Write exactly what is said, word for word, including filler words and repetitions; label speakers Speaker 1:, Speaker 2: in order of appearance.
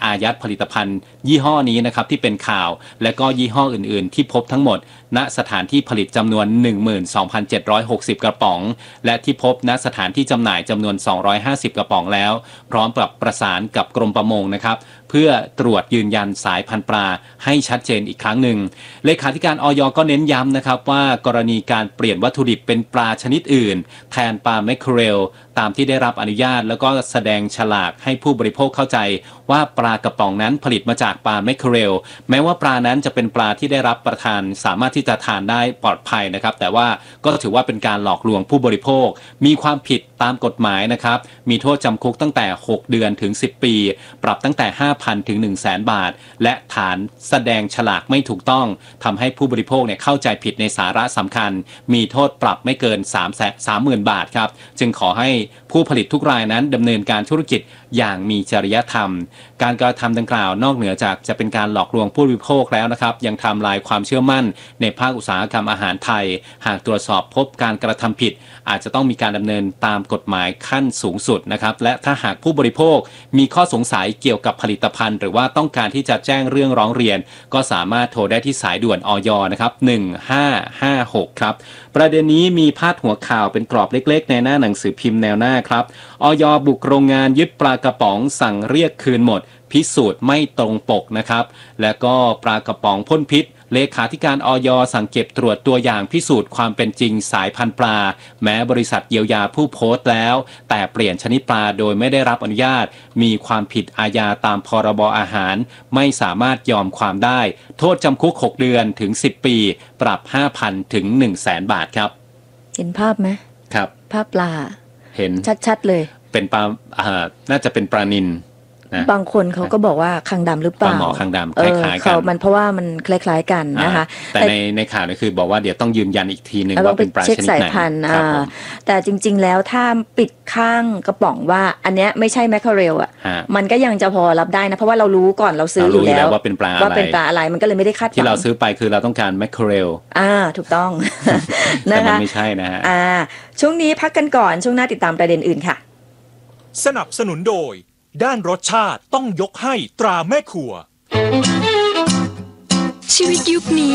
Speaker 1: อายัดผลิตภัณฑ์ยี่ห้อนี้นะครับที่เป็นข่าวและก็ยี่ห้ออื่นๆที่พบทั้งหมดณสถานที่ผลิตจำนวน หนึ่งหมื่นสองพันเจ็ดร้อยหกสิบ กระป๋องและที่พบณสถานที่จำหน่ายจำนวนสองร้อยห้าสิบกระป๋องแล้วพร้อมกับประสานกับกรมประมงนะครับเพื่อตรวจยืนยันสายพันธุ์ปลาให้ชัดเจนอีกครั้งหนึ่งเลขาธิการอย.ก็เน้นย้ำนะครับว่ากรณีการเปลี่ยนวัตถุดิบเป็นปลาชนิดอื่นแทนปลาแมคเคอเรลตามที่ได้รับอนุญาตแล้วก็แสดงฉลากให้ผู้บริโภคเข้าใจว่าปลากระป๋องนั้นผลิตมาจากปลาแมคเคอเรลแม้ว่าปลานั้นจะเป็นปลาที่ได้รับประทานสามารถที่จะทานได้ปลอดภัยนะครับแต่ว่าก็ถือว่าเป็นการหลอกลวงผู้บริโภคมีความผิดตามกฎหมายนะครับมีโทษจำคุกตั้งแต่หกเดือนถึงสิบปีปรับตั้งแต่ ห้าพัน ถึง หนึ่งแสน บาทและฐานแสดงฉลากไม่ถูกต้องทำให้ผู้บริโภคเนี่ยเข้าใจผิดในสาระสำคัญมีโทษปรับไม่เกินสามหมื่น บาทครับจึงขอให้ผู้ผลิตทุกรายนั้นดำเนินการธุรกิจอย่างมีจริยธรรมการกระทำดังกล่าวนอกเหนือจากจะเป็นการหลอกลวงผู้บริโภคแล้วนะครับยังทำลายความเชื่อมั่นในภาคอุตสาหกรรมอาหารไทยหากตรวจสอบพบการกระทำผิดอาจจะต้องมีการดำเนินตามกฎหมายขั้นสูงสุดนะครับและถ้าหากผู้บริโภคมีข้อสงสัยเกี่ยวกับผลิตภัณฑ์หรือว่าต้องการที่จะแจ้งเรื่องร้องเรียนก็สามารถโทรได้ที่สายด่วนอย.นะครับหนึ่งห้าห้าหกครับประเด็นนี้มีพาดหัวข่าวเป็นกรอบเล็กๆในหน้าหนังสือพิมพ์แนวหน้าครับอย.บุกโรงงานยึดปลากระป๋องสั่งเรียกคืนหมดพิสูจน์ไม่ตรงปกนะครับและก็ปลากระป๋องพ่นพิษเลขาธิการอย.สั่งเก็บตรวจตัวอย่างพิสูจน์ความเป็นจริงสายพันธุ์ปลาแม้บริษัทเยียวยาผู้โพสต์แล้วแต่เปลี่ยนชนิดปลาโดยไม่ได้รับอนุญาตมีความผิดอาญาตามพรบอาหารไม่สามารถยอมความได้โทษจำคุกหกเดือนถึงสิบปีปรับ ห้าพัน ถึง หนึ่งแสน บาทครับ
Speaker 2: เห็นภาพไหม
Speaker 1: ครับ
Speaker 2: ภาพปลา
Speaker 1: เห็น
Speaker 2: ชัดๆเลย
Speaker 1: เป็นปลาอ่าน่าจะเป็นปลานิลนะ
Speaker 2: บางคนเขาก็บอกว่าคางดำหรือเปล่า
Speaker 1: ปลาหมอคางดำคล้ายๆกัน
Speaker 2: มันเพราะว่ามันคล้ายๆกันนะคะ
Speaker 1: แต่ในในข่าวนี่คือบอกว่าเดี๋ยวต้องยืนยันอีกทีนึงว่าเป็นปลาชนิดไหน
Speaker 2: แต่จริงๆแล้วถ้าปิดข้างกระป๋องว่าอันเนี้ยไม่ใช่แมคเคอเรลอ่ะมันก็ยังจะพอรับได้นะเพราะว่าเรารู้ก่อนเราซื้ออยู่แล้ว
Speaker 1: ว่าเป็นปลาอะไร
Speaker 2: ว่าเป็นปลาอะไรมันก็เลยไม่ได้คาดหวัง
Speaker 1: ที่เราซื้อไปคือเราต้องการแมคเคอเรล
Speaker 2: อ่าถูกต้อง
Speaker 1: แต่มันไม่ใช่นะฮะ
Speaker 2: อ่าช่วงนี้พักกันก่อนช่วงหน้าติดตามประเด็นอื่นค่ะ
Speaker 3: สนับสนุนโดยด้านรสชาติต้องยกให้ตราแม่ครัว
Speaker 4: ชีวิตยุคนี้